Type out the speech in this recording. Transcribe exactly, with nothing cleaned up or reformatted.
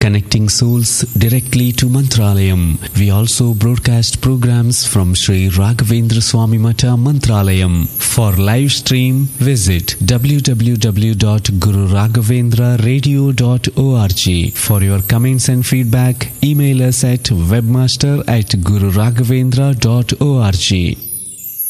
connecting souls directly to Mantralayam. We also broadcast programs from Sri Raghavendra Swami Mata, Mantralayam. For live stream, visit w w w dot guru raghavendra radio dot org. For your comments and feedback, email us at webmaster at guru raghavendra dot org.